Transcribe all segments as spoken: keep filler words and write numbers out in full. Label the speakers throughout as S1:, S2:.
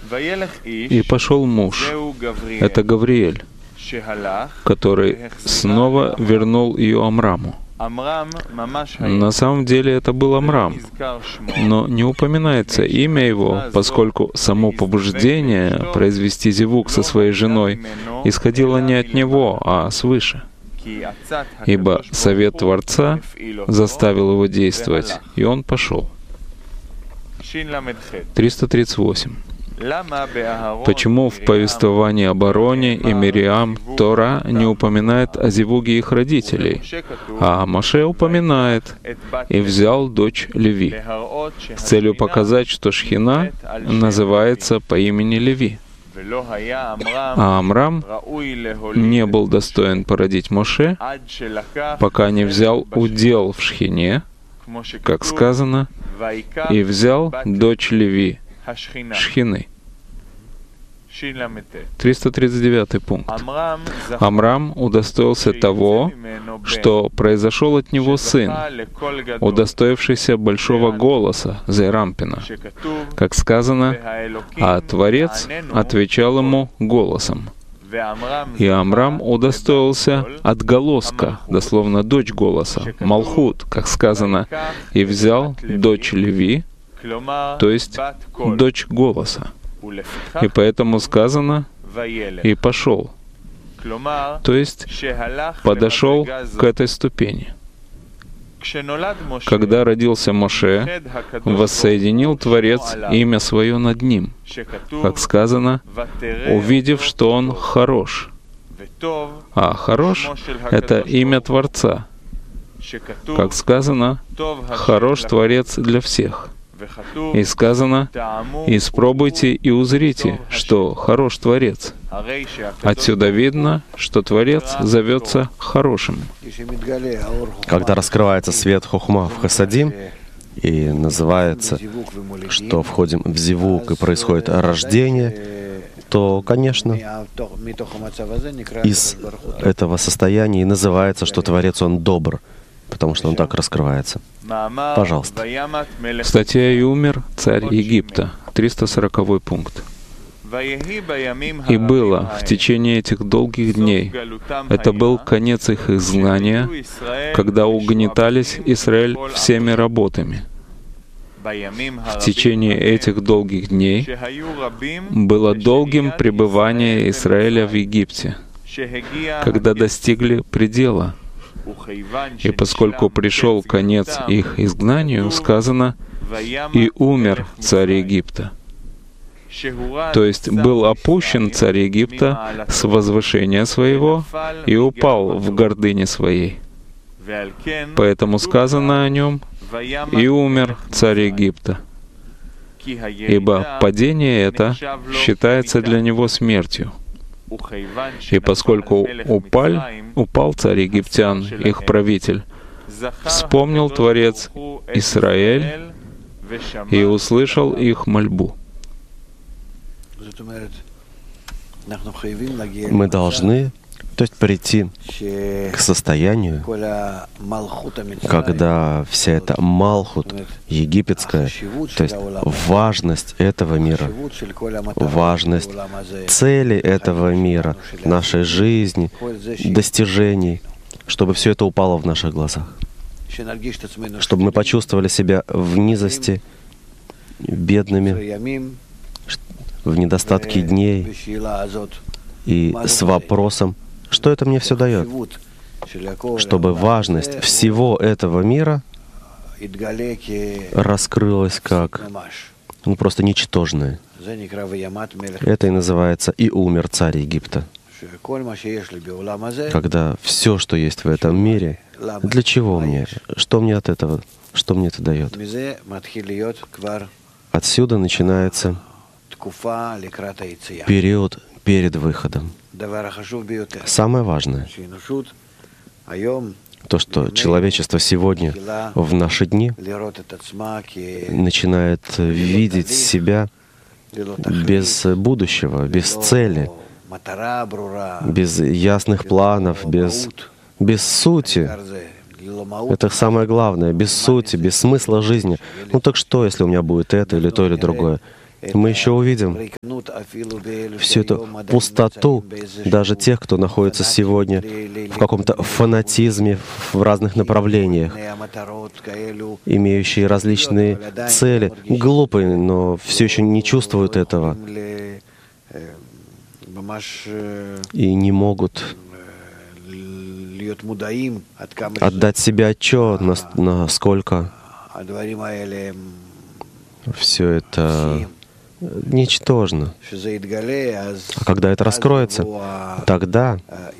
S1: И пошел муж, это Гавриэль, который снова вернул ее Амраму. На самом деле это был Амрам, но не упоминается имя его, поскольку само побуждение произвести зевук со своей женой исходило не от него, а свыше. Ибо совет Творца заставил его действовать, и он пошел. триста тридцать восемь. Почему в повествовании об Аароне и Мириам Тора не упоминает о зевуге их родителей, а Моше упоминает «и взял дочь Леви» с целью показать, что Шхина называется по имени Леви. А Амрам не был достоин породить Моше, пока не взял удел в Шхине, как сказано, «и взял дочь Леви» Шхины. триста тридцать девятый пункт. Амрам удостоился того, что произошел от него сын, удостоившийся большого голоса Зейрампина, как сказано, а Творец отвечал ему голосом. И Амрам удостоился отголоска, дословно дочь голоса, Малхут, как сказано, и взял дочь Леви, то есть дочь голоса. И поэтому сказано «и пошел», то есть подошел к этой ступени. Когда родился Моше, воссоединил Творец имя свое над ним, как сказано, увидев, что он хорош. А хорош — это имя Творца. Как сказано, хорош Творец для всех. И сказано, «Испробуйте и узрите, что хорош Творец». Отсюда видно, что Творец зовется хорошим.
S2: Когда раскрывается свет Хохма в Хасадим, и называется, что входим в зивук и происходит рождение, то, конечно, из этого состояния и называется, что Творец, Он добр, потому что он так раскрывается. Пожалуйста.
S1: Статья «И умер царь Египта», триста сороковой пункт. «И было в течение этих долгих дней, это был конец их изгнания, когда угнетались Израиль всеми работами. В течение этих долгих дней было долгим пребывание Израиля в Египте, когда достигли предела. И поскольку пришел конец их изгнанию, сказано, и умер царь Египта». То есть был опущен царь Египта с возвышения своего и упал в гордыне своей. Поэтому сказано о нем, и умер царь Египта. Ибо падение это считается для него смертью. И поскольку упал, упал царь египтян, их правитель, вспомнил Творец Израиль и услышал их мольбу.
S2: Мы должны, то есть прийти к состоянию, когда вся эта малхут египетская, то есть важность этого мира, важность цели этого мира, нашей жизни, достижений, чтобы все это упало в наших глазах, чтобы мы почувствовали себя в низости, бедными, в недостатке дней и с вопросом, что это мне все дает, чтобы важность всего этого мира раскрылась как ну, просто ничтожная. Это и называется «и умер царь Египта». Когда все, что есть в этом мире, для чего мне? Что мне от этого? Что мне это дает? Отсюда начинается период перед выходом. Самое важное — то, что человечество сегодня, в наши дни, начинает видеть себя без будущего, без цели, без ясных планов, без, без сути. Это самое главное, без сути, без смысла жизни. Ну так что, если у меня будет это или то, или другое? мы еще увидим всю эту пустоту даже тех, кто находится сегодня в каком-то фанатизме в разных направлениях, имеющие различные цели, глупые, но все еще не чувствуют этого и не могут отдать себе отчет, насколько все это ничтожно. А когда это раскроется, тогда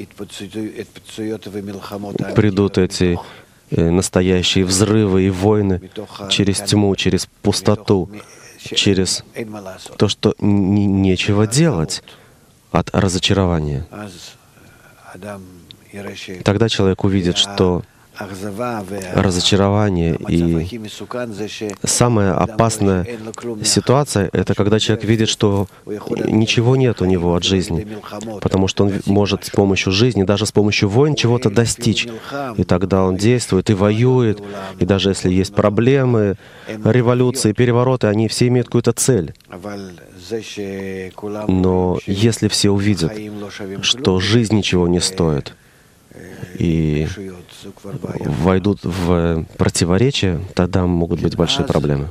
S2: придут эти настоящие взрывы и войны через тьму, через пустоту, через то, что нечего делать от разочарования. Тогда человек увидит, что разочарование и самая опасная ситуация — это когда человек видит, что ничего нет у него от жизни, потому что он может с помощью жизни, даже с помощью войн чего-то достичь. И тогда он действует и воюет, и даже если есть проблемы, революции, перевороты, они все имеют какую-то цель. Но если все увидят, что жизнь ничего не стоит, и войдут в противоречие, тогда могут быть большие проблемы.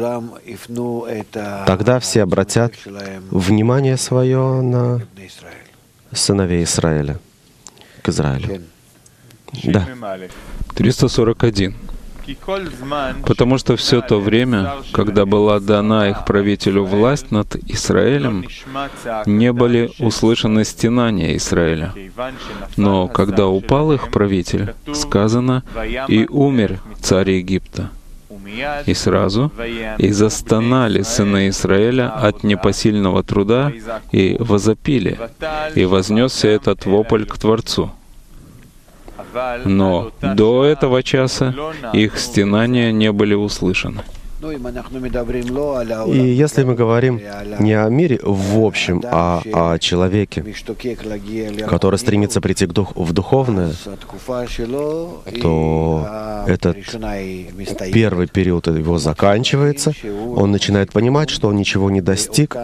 S2: Тогда все обратят внимание свое на сыновей Израиля, к Израилю. Да.
S1: триста сорок один. Потому что все то время, когда была дана их правителю власть над Израилем, не были услышаны стенания Израиля. Но когда упал их правитель, сказано, «И умер царь Египта». И сразу «И застонали сыны Израиля от непосильного труда, и возопили, и вознесся этот вопль к Творцу». Но до этого часа их стенания не были услышаны.
S2: И если мы говорим не о мире в общем, а о человеке, который стремится прийти к дух, в духовное, то этот первый период его заканчивается, он начинает понимать, что он ничего не достиг,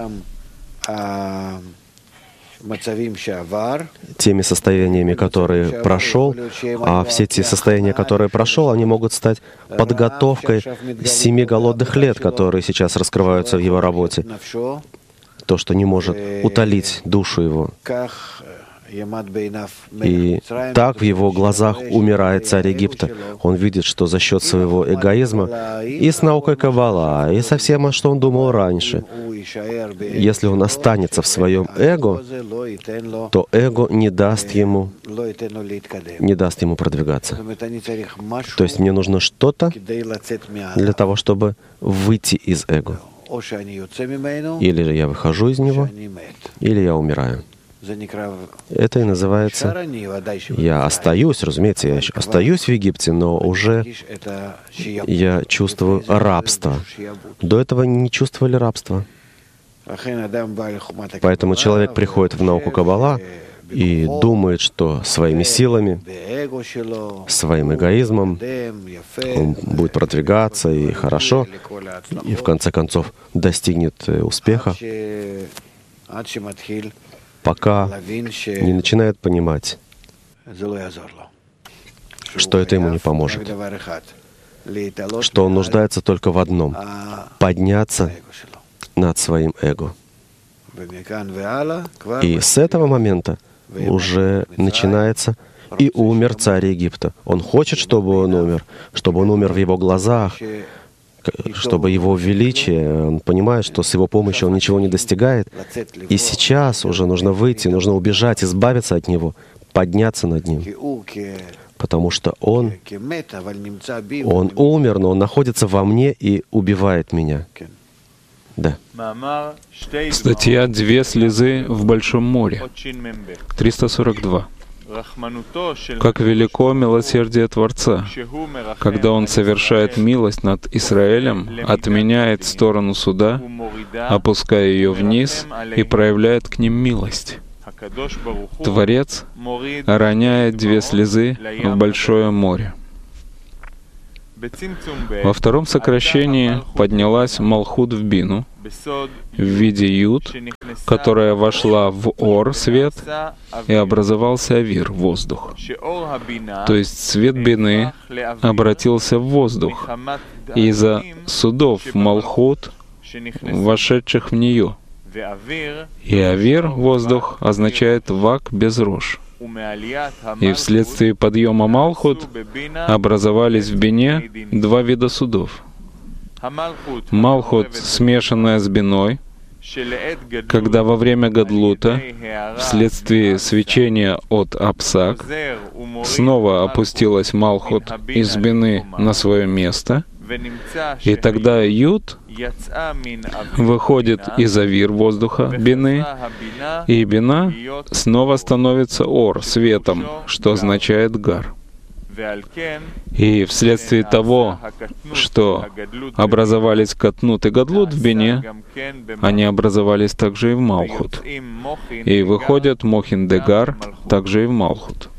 S2: теми состояниями, которые прошел, а все те состояния, которые прошел, они могут стать подготовкой семи голодных лет, которые сейчас раскрываются в его работе. То, что не может утолить душу его. И так в его глазах умирает царь Египта. Он видит, что за счет своего эгоизма и с наукой Каббала, и со всем, что он думал раньше, если он останется в своем эго, то эго не даст ему, не даст ему продвигаться. То есть мне нужно что-то для того, чтобы выйти из эго. Или я выхожу из него, или я умираю. Это и называется, я остаюсь, разумеется, я еще остаюсь в Египте, но уже я чувствую рабство. До этого не чувствовали рабства. Поэтому человек приходит в науку Каббала и думает, что своими силами, своим эгоизмом он будет продвигаться и хорошо, и в конце концов достигнет успеха, пока не начинает понимать, что это ему не поможет, что он нуждается только в одном — подняться над своим эго. И с этого момента уже начинается «И умер царь Египта». Он хочет, чтобы он умер, чтобы он умер в его глазах, чтобы его величие, он понимает, что с его помощью он ничего не достигает. И сейчас уже нужно выйти, нужно убежать, избавиться от него, подняться над ним. Потому что он, он умер, но он находится во мне и убивает меня. Да.
S1: Статья «Две слезы в Большом море», триста сорок два. Как велико милосердие Творца, когда Он совершает милость над Израилем, отменяет сторону суда, опуская ее вниз и проявляет к ним милость. Творец роняет две слезы в большое море. Во втором сокращении поднялась Малхут в Бину в виде Юд, которая вошла в Ор, свет, и образовался Авир, воздух. То есть свет Бины обратился в воздух из-за судов Малхут, вошедших в нее. И Авир, воздух, означает вак без рож. И вследствие подъема Малхут образовались в Бине два вида судов. Малхут, смешанная с Биной, когда во время Гадлута, вследствие свечения от Апсак, снова опустилась Малхут из Бины на свое место, и тогда Юд выходит из Авир, воздуха, Бины, и Бина снова становится Ор, светом, что означает Гар. И вследствие того, что образовались Катнут и Гадлут в Бине, они образовались также и в Малхут. И выходят Мохин де Гар также и в Малхут.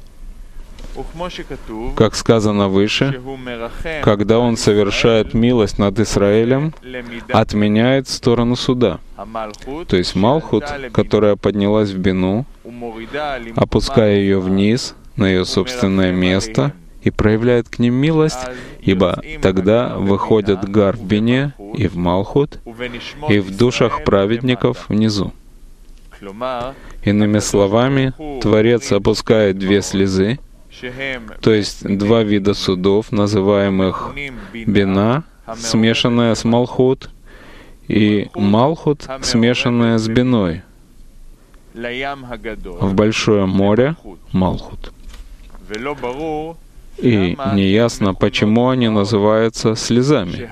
S1: Как сказано выше, когда он совершает милость над Израилем, отменяет в сторону суда. То есть Малхут, которая поднялась в Бину, опуская ее вниз на ее собственное место и проявляет к ним милость, ибо тогда выходят Гар в Бине и в Малхут, и в душах праведников внизу. Иными словами, Творец опускает две слезы, то есть два вида судов, называемых Бина, смешанная с Малхут, и Малхут, смешанная с Биной, в большое море Малхут. И неясно, почему они называются слезами.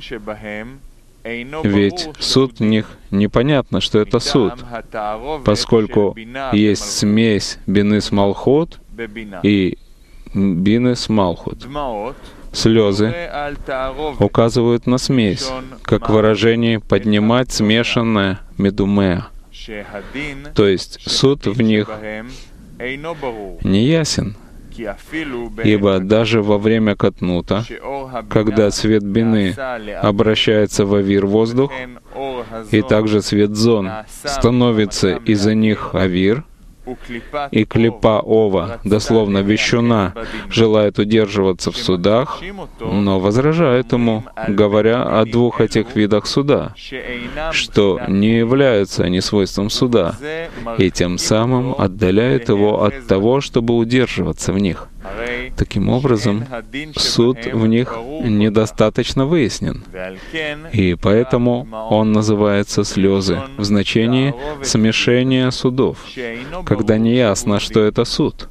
S1: Ведь суд в них непонятно, что это суд, поскольку есть смесь Бины с Малхут и Бины с Малхут. Слезы указывают на смесь, как выражение «поднимать смешанное медумеа». То есть суд в них не ясен, ибо даже во время Катнута, когда свет Бины обращается в Авир, воздух, и также свет Зон становится из-за них Авир, и клипа Ова, дословно вещуна, желает удерживаться в судах, но возражает ему, говоря о двух этих видах суда, что не являются они свойством суда, и тем самым отдаляет его от того, чтобы удерживаться в них. Таким образом, суд в них недостаточно выяснен, и поэтому он называется слезы в значении смешения судов, когда не ясно, что это суд.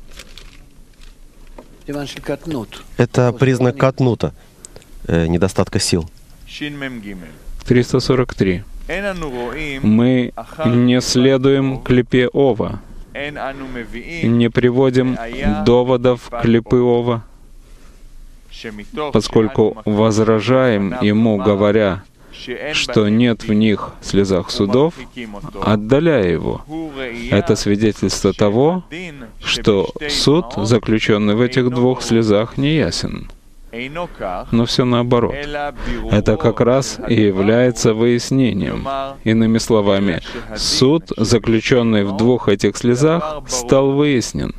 S2: Это признак катнута, э, недостатка сил.
S1: триста сорок три. Мы не следуем клипе Ова, не приводим доводов клипы Ова, поскольку возражаем ему, говоря, что нет в них слезах судов, отдаляя его. Это свидетельство того, что суд, заключенный в этих двух слезах, не ясен. Но все наоборот. Это как раз и является выяснением. Иными словами, суд, заключенный в двух этих слезах, стал выяснен.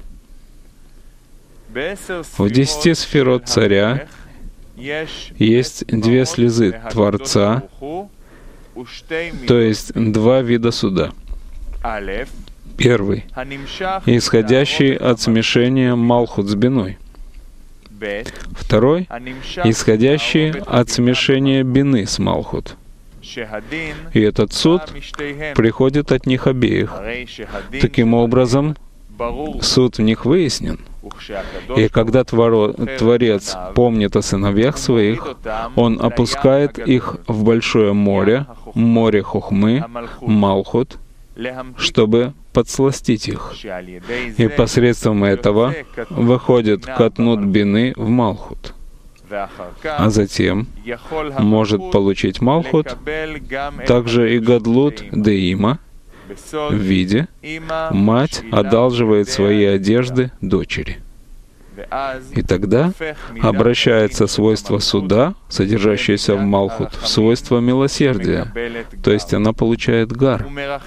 S1: В десяти сферот царя есть две слезы Творца, то есть два вида суда. Первый, исходящий от смешения Малхут с Биной. Второй, исходящий от смешения Бины с Малхут. И этот суд приходит от них обеих. Таким образом, суд в них выяснен. И когда Творо, Творец помнит о сыновьях своих, Он опускает их в большое море, море Хохмы, Малхут, чтобы подсластить их. И посредством этого выходит Катнут Бины в Малхут. А затем может получить Малхут также и Гадлут Деима, в виде мать одалживает свои одежды дочери. И тогда обращается свойство суда, содержащееся в Малхут, в свойство милосердия, то есть она получает гар.